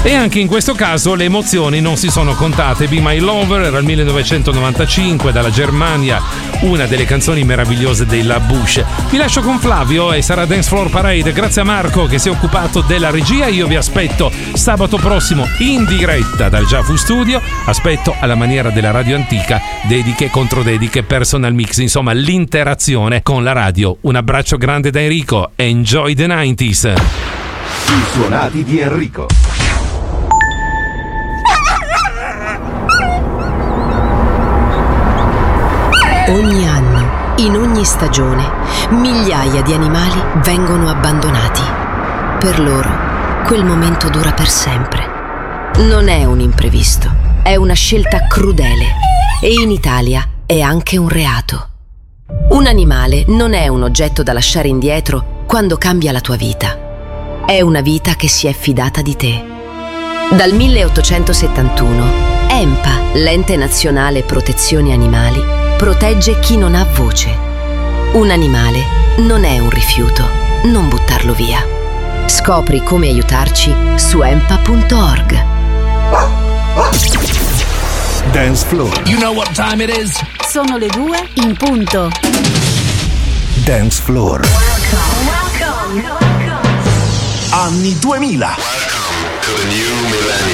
E anche in questo caso le emozioni non si sono contate. Be My Lover era il 1995, dalla Germania, una delle canzoni meravigliose dei La Bouche. Vi lascio con Flavio e sarà Dance Floor Parade. Grazie a Marco che si è occupato della regia. Io vi aspetto sabato prossimo in diretta dal Giafu Studio. Aspetto, alla maniera della radio antica, dediche, controdediche, personal mix, insomma l'interazione con la radio. Un abbraccio grande da Enrico. Enjoy the 90s. I suonati di Enrico. Ogni anno, in ogni stagione, migliaia di animali vengono abbandonati. Per loro, quel momento dura per sempre. Non è un imprevisto, è una scelta crudele e in Italia è anche un reato. Un animale non è un oggetto da lasciare indietro quando cambia la tua vita. È una vita che si è fidata di te. Dal 1871, ENPA, l'Ente Nazionale Protezione Animali, protegge chi non ha voce. Un animale non è un rifiuto, non buttarlo via. Scopri come aiutarci su empa.org. Dance Floor. You know what time it is? Sono le 2 in punto. Dance Floor. Welcome. Anni 2000. Welcome to the new millennium.